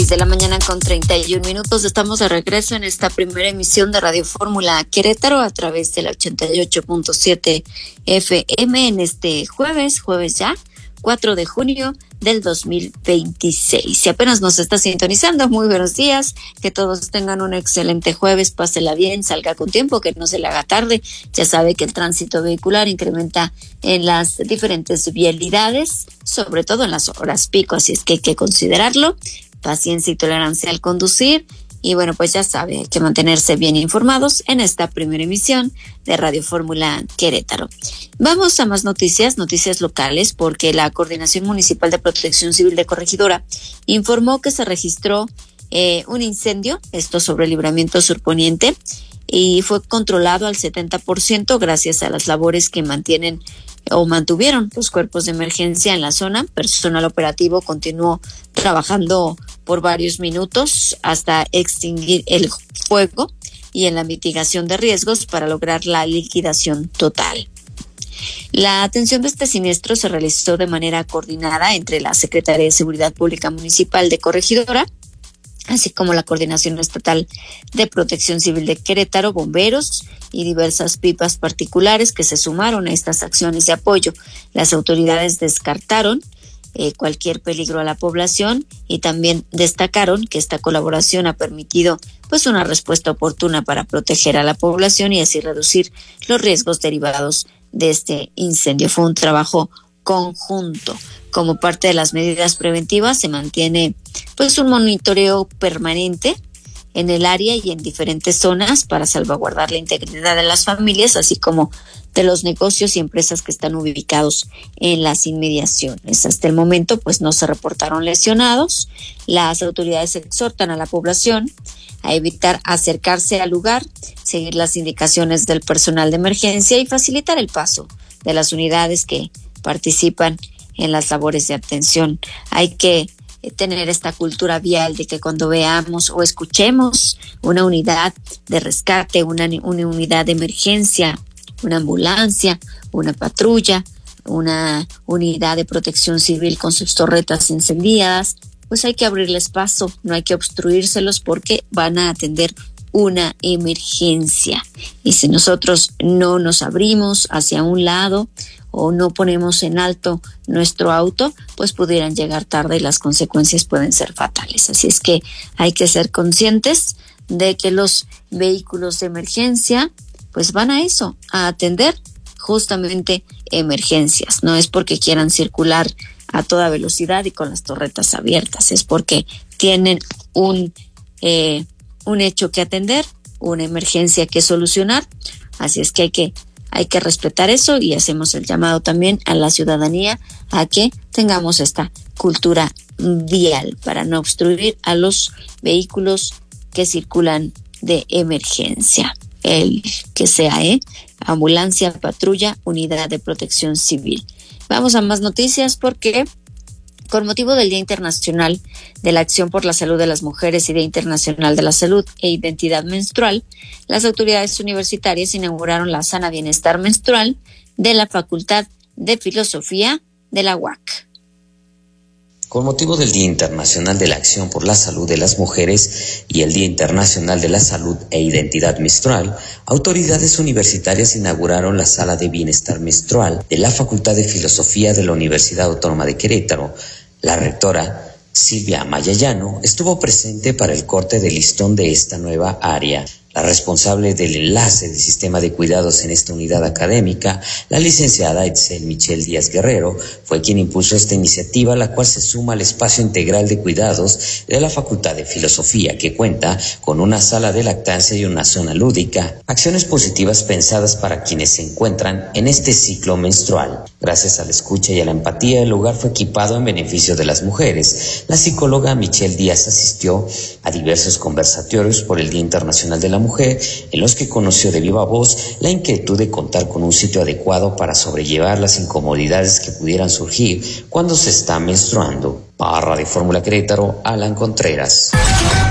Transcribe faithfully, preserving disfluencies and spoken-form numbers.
Seis de la mañana con treinta y un minutos. Estamos de regreso en esta primera emisión de Radio Fórmula Querétaro a través de la ochenta y ocho punto siete F M en este jueves, jueves ya, cuatro de junio del dos mil veintiséis. Si apenas nos está sintonizando, muy buenos días, que todos tengan un excelente jueves, pásela bien, salga con tiempo, que no se le haga tarde. Ya sabe que el tránsito vehicular incrementa en las diferentes vialidades, sobre todo en las horas pico, así es que hay que considerarlo. Paciencia y tolerancia al conducir. Y bueno, pues ya sabe, hay que mantenerse bien informados en esta primera emisión de Radio Fórmula Querétaro. Vamos a más noticias, noticias locales, porque la Coordinación Municipal de Protección Civil de Corregidora informó que se registró eh, un incendio, esto sobre el Libramiento Sur Poniente, y fue controlado al setenta por ciento gracias a las labores que mantienen o mantuvieron los cuerpos de emergencia en la zona. Personal operativo continuó trabajando por varios minutos hasta extinguir el fuego y en la mitigación de riesgos para lograr la liquidación total. La atención de este siniestro se realizó de manera coordinada entre la Secretaría de Seguridad Pública Municipal de Corregidora, así como la Coordinación Estatal de Protección Civil de Querétaro, bomberos y diversas pipas particulares que se sumaron a estas acciones de apoyo. Las autoridades descartaron eh, cualquier peligro a la población y también destacaron que esta colaboración ha permitido pues una respuesta oportuna para proteger a la población y así reducir los riesgos derivados de este incendio. Fue un trabajo conjunto. Como parte de las medidas preventivas se mantiene pues un monitoreo permanente en el área y en diferentes zonas para salvaguardar la integridad de las familias, así como de los negocios y empresas que están ubicados en las inmediaciones. Hasta el momento pues no se reportaron lesionados. Las autoridades exhortan a la población a evitar acercarse al lugar, seguir las indicaciones del personal de emergencia y facilitar el paso de las unidades que participan en las labores de atención. Hay que tener esta cultura vial de que cuando veamos o escuchemos una unidad de rescate, una, una unidad de emergencia, una ambulancia, una patrulla, una unidad de protección civil con sus torretas encendidas, pues hay que abrirles paso, no hay que obstruírselos porque van a atender una emergencia. Y si nosotros no nos abrimos hacia un lado o no ponemos en alto nuestro auto, pues pudieran llegar tarde y las consecuencias pueden ser fatales. Así es que hay que ser conscientes de que los vehículos de emergencia pues van a eso, a atender justamente emergencias. No es porque quieran circular a toda velocidad y con las torretas abiertas, es porque tienen un, eh, un hecho que atender, una emergencia que solucionar. Así es que hay que Hay que respetar eso y hacemos el llamado también a la ciudadanía a que tengamos esta cultura vial para no obstruir a los vehículos que circulan de emergencia. El que sea, ¿eh? Ambulancia, patrulla, unidad de protección civil. Vamos a más noticias porque con motivo del Día Internacional de la Acción por la Salud de las Mujeres y Día Internacional de la Salud e Identidad Menstrual, las autoridades universitarias inauguraron la Sana Bienestar Menstrual de la Facultad de Filosofía de la U A C. Con motivo del Día Internacional de la Acción por la Salud de las Mujeres y el Día Internacional de la Salud e Identidad Menstrual, autoridades universitarias inauguraron la Sala de Bienestar Menstrual de la Facultad de Filosofía de la Universidad Autónoma de Querétaro. La rectora, Silvia Mayayano, estuvo presente para el corte de listón de esta nueva área. La responsable del enlace del sistema de cuidados en esta unidad académica, la licenciada Itzel Michelle Díaz Guerrero, fue quien impulsó esta iniciativa, la cual se suma al espacio integral de cuidados de la Facultad de Filosofía, que cuenta con una sala de lactancia y una zona lúdica, acciones positivas pensadas para quienes se encuentran en este ciclo menstrual. Gracias a la escucha y a la empatía, el lugar fue equipado en beneficio de las mujeres. La psicóloga Michelle Díaz asistió a diversos conversatorios por el Día Internacional de la Mujer, en los que conoció de viva voz la inquietud de contar con un sitio adecuado para sobrellevar las incomodidades que pudieran surgir cuando se está menstruando. Para Radio Fórmula Querétaro, Alan Contreras.